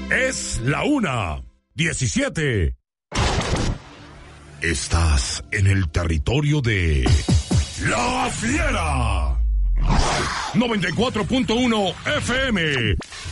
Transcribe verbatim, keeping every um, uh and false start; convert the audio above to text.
Es la una diecisiete. Estás en el territorio de La Fiera. noventa y cuatro punto uno F M.